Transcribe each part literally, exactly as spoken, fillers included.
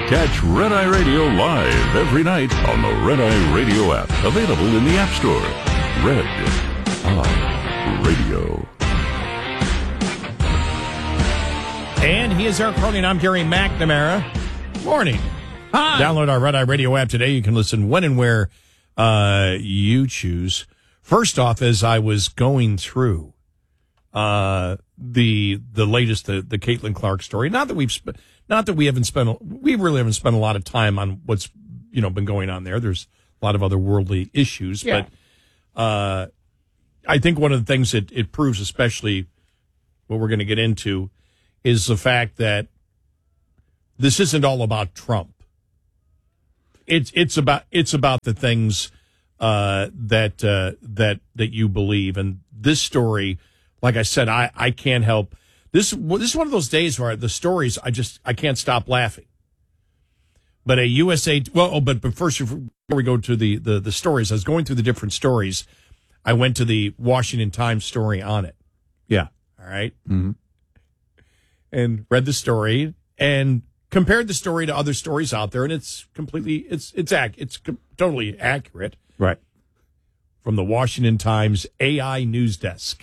Catch Red Eye Radio live every night on the Red Eye Radio app. Available in the App Store. Red Eye Radio. And he is Eric Cronin. I'm Gary McNamara. Morning. Hi. Download our Red Eye Radio app today. You can listen when and where uh, you choose. First off, as I was going through uh, the the latest, the, the Caitlin Clark story, not that we've sp- not that we haven't spent, we really haven't spent a lot of time on what's you know been going on there. There's a lot of other worldly issues, Yeah. but uh, I think one of the things that it proves, especially what we're going to get into, is the fact that this isn't all about Trump. It's it's about it's about the things uh, that uh, that that you believe. And this story, like I said, I, I can't help this. This is one of those days where the stories I just I can't stop laughing. But a U S A well, oh, but but first before we go to the, the the stories, I was going through the different stories. I went to the Washington Times story on it. Yeah. All right. Mm-hmm. And read the story and compared the story to other stories out there, and it's completely it's it's ac- it's com- totally accurate. Right. From the Washington Times A I news desk.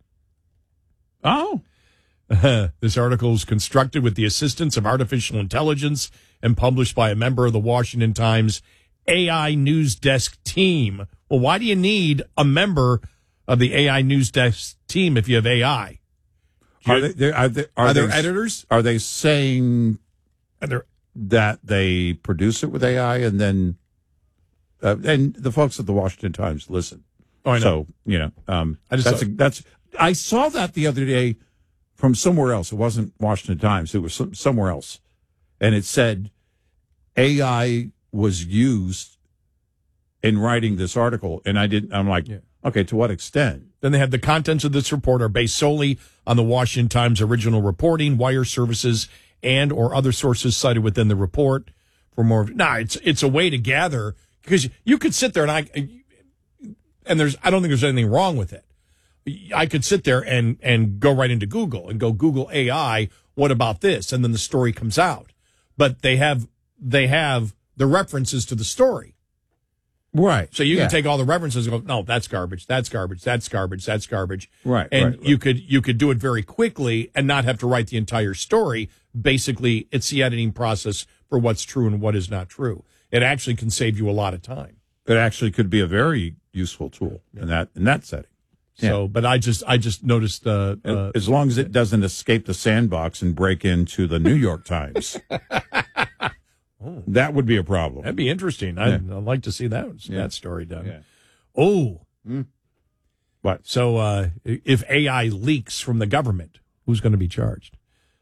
Oh. This article is constructed with the assistance of artificial intelligence and published by a member of the Washington Times A I news desk team. Well, why do you need a member of the A I news desk team if you have A I? Are they, they, are, they, are, Are there they, editors? Are they saying Are there that they produce it with A I and then, uh, and the folks at the Washington Times listen? Oh, I know. So, you know, um, I just that's, saw- a, that's, I saw that the other day from somewhere else. It wasn't Washington Times. It was some, somewhere else. And it said A I was used in writing this article. And I didn't, I'm like, Yeah. okay, to what extent? Then they have the contents of this report are based solely on the Washington Times original reporting, wire services, and or other sources cited within the report. For more, nah, it's it's a way to gather because you could sit there and I, and there's I don't think there's anything wrong with it. I could sit there and and go right into Google and go Google A I. What about this? And then the story comes out. But they have they have the references to the story. Right. So you Yeah. can take all the references and go, no, that's garbage, that's garbage, that's garbage, that's garbage. Right, And right, right. you could you could do it very quickly and not have to write the entire story. Basically, it's the editing process for what's true and what is not true. It actually can save you a lot of time. It actually could be a very useful tool in that in that setting. So, but I just I just noticed uh, uh, As long as it doesn't escape the sandbox and break into the New York Times, oh, that would be a problem. that'd be interesting. I'd, Yeah. I'd like to see that Yeah. that story done. Yeah. Oh, What? so uh, if A I leaks from the government, who's going to be charged?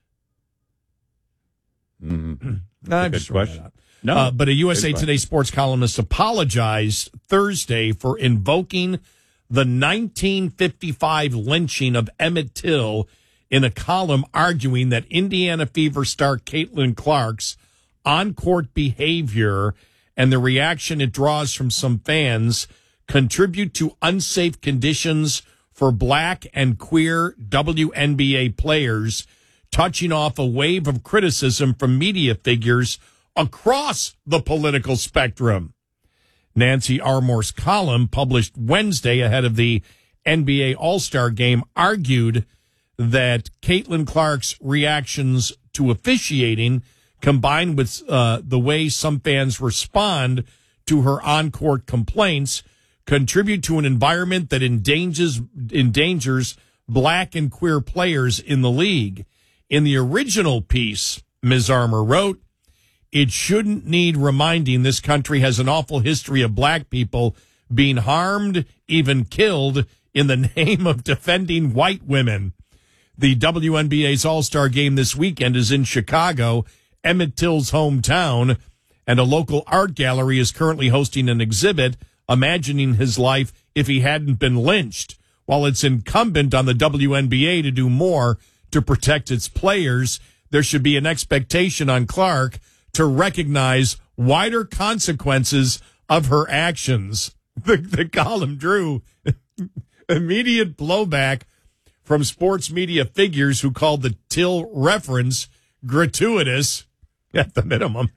Mm-hmm. No, I'm good just throwing question. that out. No, Uh, but a U S A good question. Today sports columnist apologized Thursday for invoking the nineteen fifty-five lynching of Emmett Till in a column arguing that Indiana Fever star Caitlin Clark's on-court behavior and the reaction it draws from some fans contribute to unsafe conditions for black and queer W N B A players, touching off a wave of criticism from media figures across the political spectrum. Nancy Armour's column, published Wednesday ahead of the N B A All-Star Game, argued that Caitlin Clark's reactions to officiating, combined with uh, the way some fans respond to her on-court complaints, contribute to an environment that endangers endangers black and queer players in the league. In the original piece, Miz Armour wrote, "It shouldn't need reminding this country has an awful history of black people being harmed, even killed, in the name of defending white women. The W N B A's All-Star Game this weekend is in Chicago, Emmett Till's hometown, and a local art gallery is currently hosting an exhibit imagining his life if he hadn't been lynched. While it's incumbent on the W N B A to do more to protect its players, there should be an expectation on Clark to recognize wider consequences of her actions." The, the column drew immediate blowback from sports media figures who called the Till reference gratuitous at the minimum.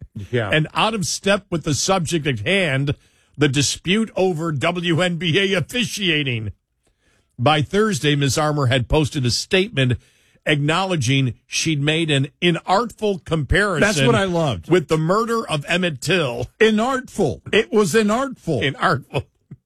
Yeah. And out of step with the subject at hand, the dispute over W N B A officiating. By Thursday, Miz Armour had posted a statement acknowledging she'd made an inartful comparison. That's what I loved. With the murder of Emmett Till. Inartful. It was inartful. Inartful.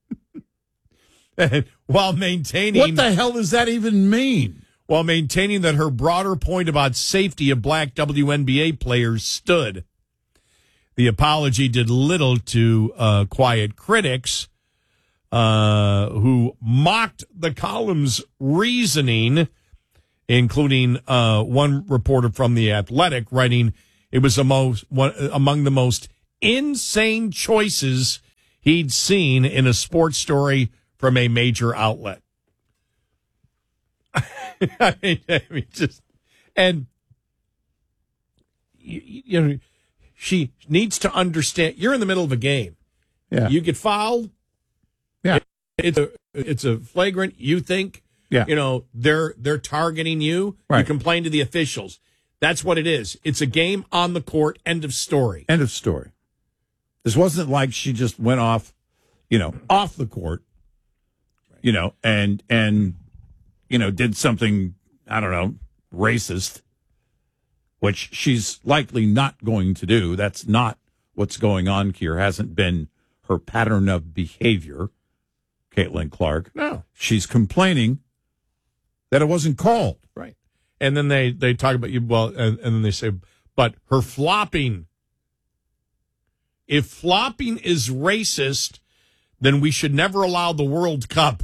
And while maintaining... What the hell does that even mean? While maintaining that her broader point about safety of black W N B A players stood. The apology did little to uh, quiet critics uh, who mocked the column's reasoning, including uh, one reporter from The Athletic writing it was the most, one, among the most insane choices he'd seen in a sports story from a major outlet. I mean, I mean, just, and, you, you know, she needs to understand, you're in the middle of a game. Yeah. You get fouled. Yeah. It's a, it's a flagrant. You think, yeah. you know, they're, they're targeting you. Right. You complain to the officials. That's what it is. It's a game on the court. End of story. End of story. This wasn't like she just went off, you know, off the court, you know, and, and, you know, did something, I don't know, racist, which she's likely not going to do. That's not what's going on here. Hasn't been her pattern of behavior, Caitlin Clark. No. She's complaining that it wasn't called. Right. And then they, they talk about you, well, and, and then they say, but her flopping. If flopping is racist, then we should never allow the World Cup.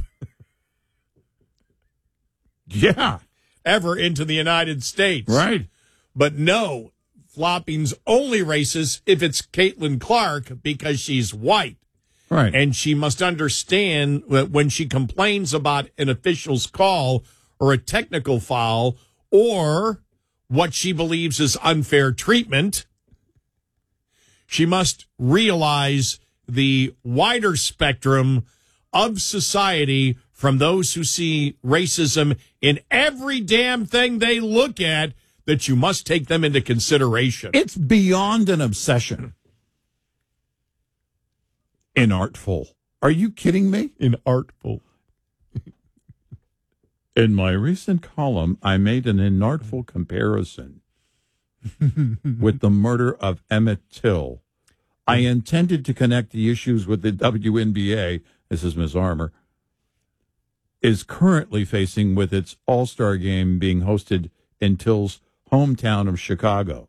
Yeah. Ever into the United States. Right. But no, flopping's only racist if it's Caitlin Clark because she's white. Right. And she must understand that when she complains about an official's call or a technical foul or what she believes is unfair treatment, she must realize the wider spectrum of society from those who see racism in every damn thing they look at, that you must take them into consideration. It's beyond an obsession. Inartful. Are you kidding me? Inartful. In my recent column, I made an inartful comparison with the murder of Emmett Till. I intended to connect the issues with the W N B A, this is Miz Armour, is currently facing with its All-Star game being hosted in Till's hometown of Chicago.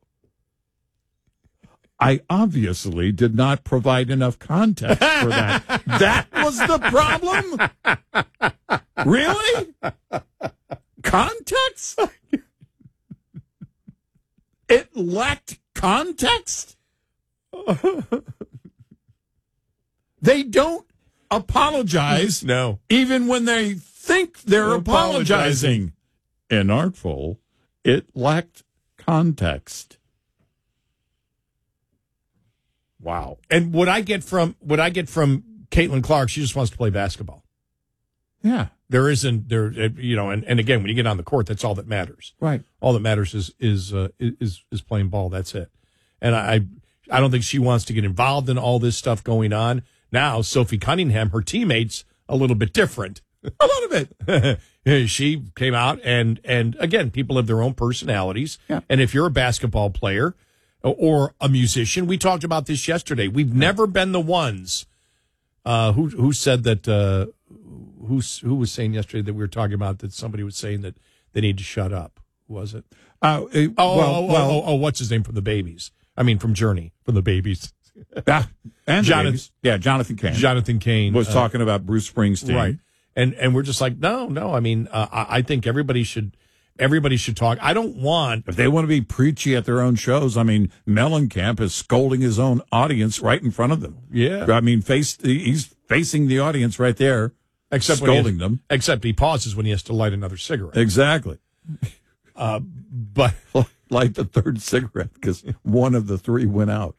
I obviously did not provide enough context for that. That was the problem? Really? Context? It lacked context? They don't apologize. No. Even when they think they're, They're apologizing. apologizing. Inartful. It lacked context. Wow. And what I get from what I get from Caitlin Clark, she just wants to play basketball. Yeah. There isn't there, you know, and, and again, when you get on the court, that's all that matters. Right. All that matters is is uh, is is playing ball. That's it. And I I don't think she wants to get involved in all this stuff going on. Now, Sophie Cunningham, her teammates, a little bit different. A little bit. She came out and and again, people have their own personalities. Yeah. And if you're a basketball player or a musician, we talked about this yesterday. We've never been the ones uh, who who said that. Uh, who who was saying yesterday that we were talking about that somebody was saying that they need to shut up? Who was it? Uh, it oh, well, oh, well, oh, oh, oh, what's his name from the Babies? I mean, from Journey, from the Babies. Ah, and Jonathan, Babies. Yeah, Jonathan Cain. Jonathan Cain was uh, talking about Bruce Springsteen. Right. And and we're just like, no, no. I mean, uh, I, I think everybody should everybody should talk. I don't want if they want to be preachy at their own shows. I mean, Mellencamp is scolding his own audience right in front of them. Yeah. I mean, face he's facing the audience right there, except scolding when he has, them. Except he pauses when he has to light another cigarette. Exactly. Uh, but light the third cigarette because one of the three went out.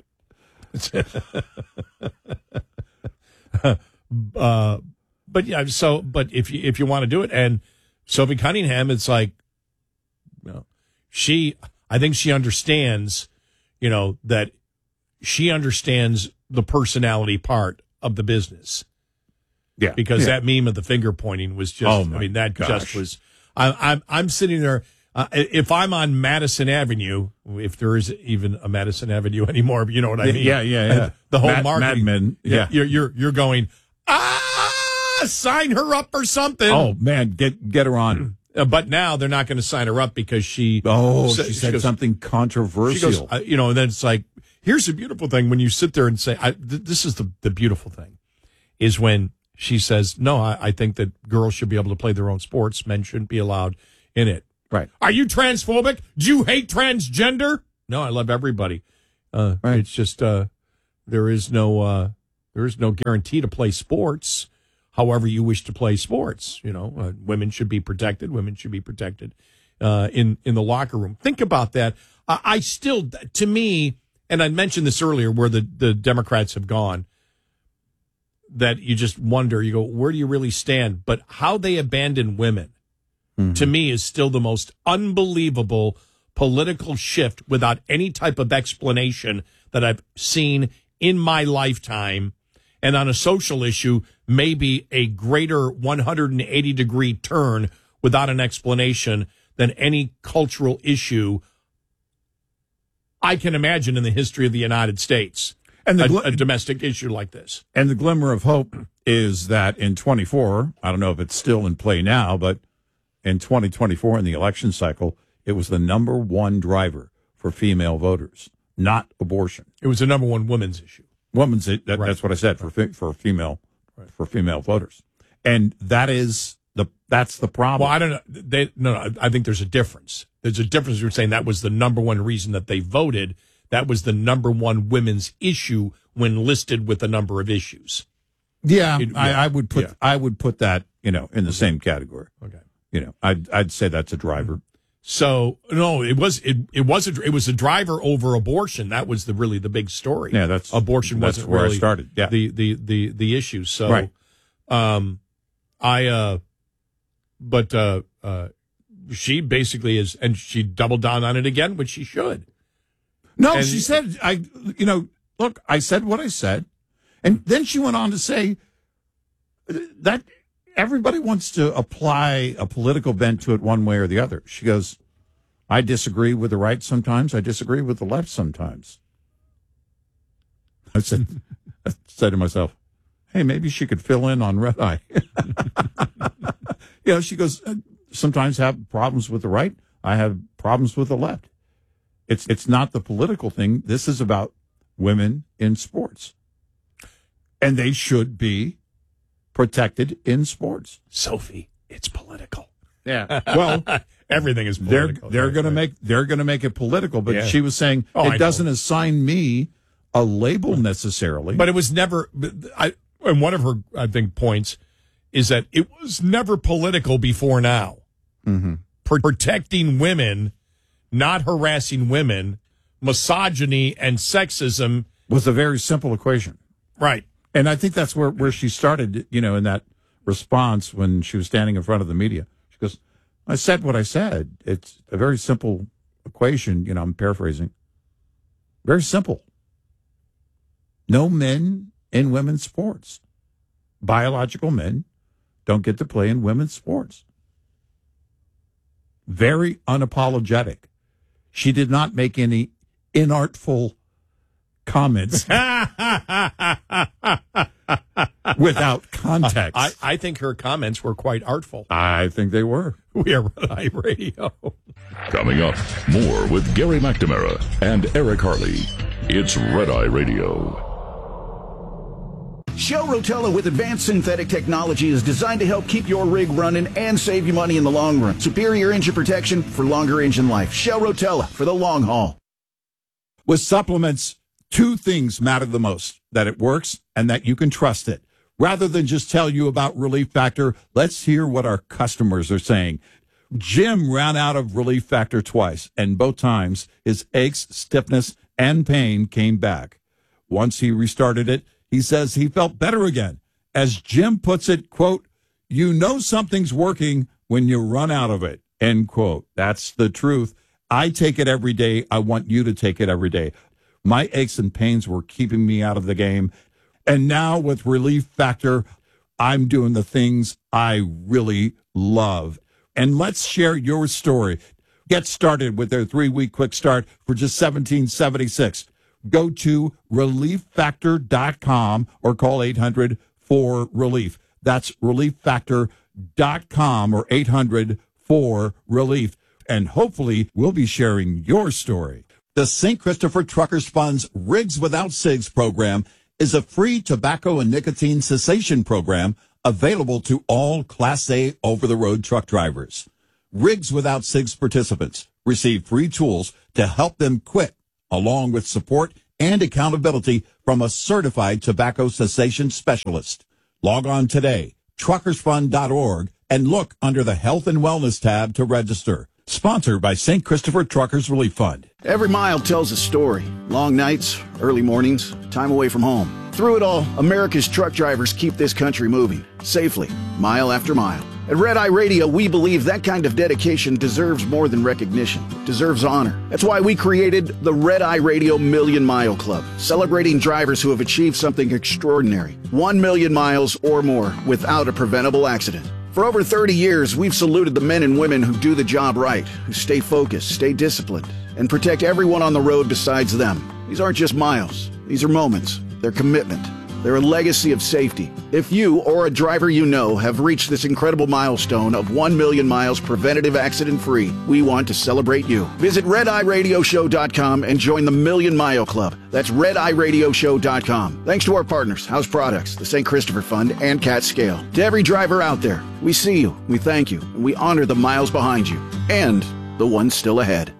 uh, but yeah, so but if you if you want to do it, and Sophie Cunningham, it's like, you know, she I think she understands, you know, that she understands the personality part of the business. Yeah, because yeah. that meme of the finger pointing was just, Oh, my I mean, that gosh. just was, I, I'm, I'm sitting there, uh, if I'm on Madison Avenue, if there is even a Madison Avenue anymore, you know what I mean? Yeah, yeah, yeah. The whole Mad, marketing. Mad Men, yeah. You're, you're, you're going, ah, sign her up or something. Oh, man, get get her on. Uh, but now they're not going to sign her up because she, Oh, sa- she said goes- something she controversial. goes, uh, you know, and then it's like, here's the beautiful thing when you sit there and say, I, th- this is the, the beautiful thing, is when she says, no, I, I think that girls should be able to play their own sports. Men shouldn't be allowed in it. Right. Are you transphobic? Do you hate transgender? No, I love everybody. Uh, Right. It's just uh, there is no uh, there is no guarantee to play sports however you wish to play sports. You know, uh, women should be protected. Women should be protected uh, in, in the locker room. Think about that. Uh, I still, to me, and I mentioned this earlier where the, the Democrats have gone, that you just wonder, you go, where do you really stand? But how they abandon women, mm-hmm. to me, is still the most unbelievable political shift without any type of explanation that I've seen in my lifetime. And on a social issue, maybe a greater one hundred eighty degree turn without an explanation than any cultural issue I can imagine in the history of the United States. And the a, gl- a domestic issue like this. And the glimmer of hope is that in twenty-four, I don't know if it's still in play now, but in twenty twenty-four, in the election cycle, it was the number one driver for female voters, not abortion. It was the number one women's issue. Women's, that, Right. that's what I said, for fe- for female Right. for female voters. And that is the that's the problem. Well, I don't know. They, no, no, I think there's a difference. There's a difference. You're saying that was the number one reason that they voted. That was the number one women's issue when listed with a number of issues. yeah, It- I, yeah. I would put Yeah. I would put that, you know, in the same category. Okay. You know, I'd I'd say that's a driver. So no, it was it it was a it was a driver over abortion. That was the really the big story. Yeah, that's abortion that's wasn't where I really started. Yeah. the the the the issue. So, Right. um, I uh, but uh, uh, she basically is, and she doubled down on it again, which she should. No, And- she said, I, you know, look, I said what I said. And then she went on to say that everybody wants to apply a political bent to it one way or the other. She goes, I disagree with the right sometimes. I disagree with the left sometimes. I said, I said to myself, hey, maybe she could fill in on Red Eye. You know, she goes, sometimes have problems with the right. I have problems with the left. It's it's not the political thing. This is about women in sports. And they should be protected in sports. Sophie, it's political. Yeah. Well, Everything is they're political. they're Right, going to right. make they're going to make it political, but Yeah. she was saying Oh, I it doesn't know. assign me a label necessarily. But it was never. I and one of her, I think, points is that it was never political before now. mm-hmm. Pro- protecting women, not harassing women, misogyny and sexism. was a very simple equation. Right. And I think that's where, where she started, you know, in that response when she was standing in front of the media. She goes, I said what I said. It's a very simple equation. You know, I'm paraphrasing. Very simple. No men in women's sports. Biological men don't get to play in women's sports. Very unapologetic. She did not make any inartful comments without context. I, I think her comments were quite artful. I think they were. We are Red Eye Radio. Coming up, more with Gary McNamara and Eric Harley. It's Red Eye Radio. Shell Rotella with advanced synthetic technology is designed to help keep your rig running and save you money in the long run. Superior engine protection for longer engine life. Shell Rotella for the long haul. With supplements, two things matter the most: that it works and that you can trust it. Rather than just tell you about Relief Factor, let's hear what our customers are saying. Jim ran out of Relief Factor twice, and both times his aches, stiffness, and pain came back. Once he restarted it, he says he felt better again. As Jim puts it, quote, you know something's working when you run out of it, end quote. That's the truth. I take it every day. I want you to take it every day. My aches and pains were keeping me out of the game. And now with Relief Factor, I'm doing the things I really love. And let's share your story. Get started with their three-week quick start for just seventeen seventy-six. Go to relief factor dot com or call eight hundred four relief. That's relief factor dot com or eight hundred four relief. And hopefully we'll be sharing your story. The Saint Christopher Truckers Fund's Rigs Without Cigs program is a free tobacco and nicotine cessation program available to all Class A over-the-road truck drivers. Rigs Without Cigs participants receive free tools to help them quit, along with support and accountability from a certified tobacco cessation specialist. Log on today, truckers fund dot org, and look under the Health and Wellness tab to register. Sponsored by Saint Christopher Truckers Relief Fund. Every mile tells a story. Long nights, early mornings, time away from home. Through it all, America's truck drivers keep this country moving, safely, mile after mile. At Red Eye Radio, we believe that kind of dedication deserves more than recognition, deserves honor. That's why we created the Red Eye Radio Million Mile Club, celebrating drivers who have achieved something extraordinary. One million miles or more without a preventable accident. For over thirty years, we've saluted the men and women who do the job right, who stay focused, stay disciplined, and protect everyone on the road besides them. These aren't just miles. These are moments. They're commitment. They're a legacy of safety. If you or a driver you know have reached this incredible milestone of one million miles preventative accident-free, we want to celebrate you. Visit red eye radio show dot com and join the Million Mile Club. That's red eye radio show dot com. Thanks to our partners, House Products, the Saint Christopher Fund, and Cat Scale. To every driver out there, we see you, we thank you, and we honor the miles behind you and the ones still ahead.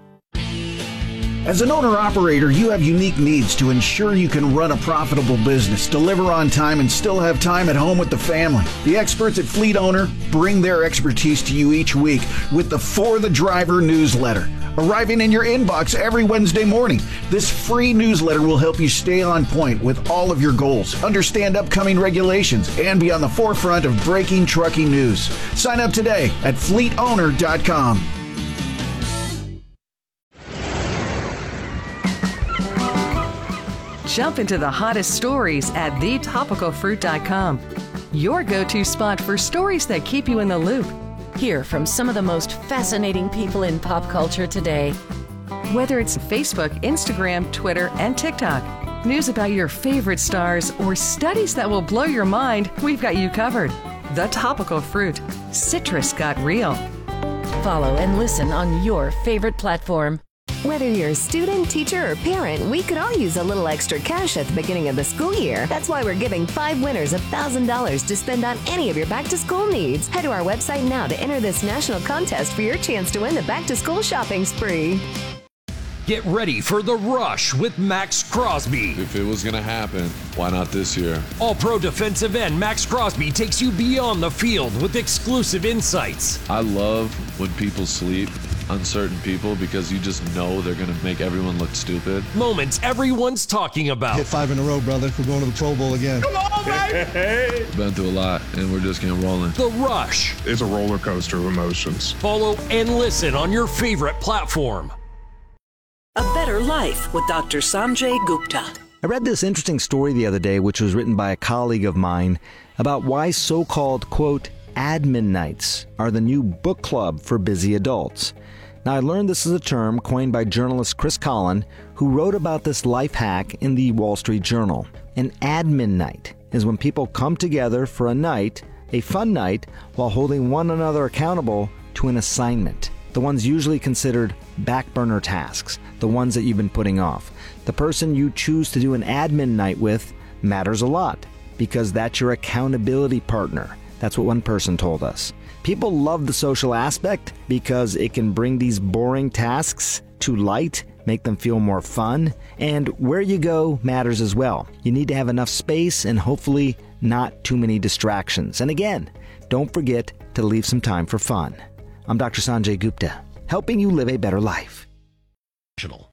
As an owner-operator, you have unique needs to ensure you can run a profitable business, deliver on time, and still have time at home with the family. The experts at Fleet Owner bring their expertise to you each week with the For the Driver newsletter, arriving in your inbox every Wednesday morning. This free newsletter will help you stay on point with all of your goals, understand upcoming regulations, and be on the forefront of breaking trucking news. Sign up today at fleet owner dot com. Jump into the hottest stories at the topical fruit dot com. Your go-to spot for stories that keep you in the loop. Hear from some of the most fascinating people in pop culture today. Whether it's Facebook, Instagram, Twitter, and TikTok, news about your favorite stars, or studies that will blow your mind, we've got you covered. The Topical Fruit. Citrus got real. Follow and listen on your favorite platform. Whether you're a student, teacher, or parent, we could all use a little extra cash at the beginning of the school year. That's why we're giving five winners one thousand dollars to spend on any of your back-to-school needs. Head to our website now to enter this national contest for your chance to win the back-to-school shopping spree. Get ready for The Rush with Max Crosby. If it was going to happen, why not this year? All-pro defensive end Max Crosby takes you beyond the field with exclusive insights. I love when people sleep, uncertain people, because you just know they're going to make everyone look stupid. Moments everyone's talking about. Hit five in a row, brother. We're going to the Pro Bowl again. Come on, baby! Hey. Been through a lot, and we're just getting rolling. The Rush. It's a roller coaster of emotions. Follow and listen on your favorite platform. A Better Life with Doctor Sanjay Gupta. I read this interesting story the other day, which was written by a colleague of mine, about why so-called, quote, admin nights are the new book club for busy adults. Now, I learned this is a term coined by journalist Chris Collin, who wrote about this life hack in the Wall Street Journal. An admin night is when people come together for a night, a fun night, while holding one another accountable to an assignment. The ones usually considered back burner tasks, the ones that you've been putting off. The person you choose to do an admin night with matters a lot because that's your accountability partner. That's what one person told us. People love the social aspect because it can bring these boring tasks to light, make them feel more fun, and where you go matters as well. You need to have enough space and hopefully not too many distractions. And again, don't forget to leave some time for fun. I'm Doctor Sanjay Gupta, helping you live a better life.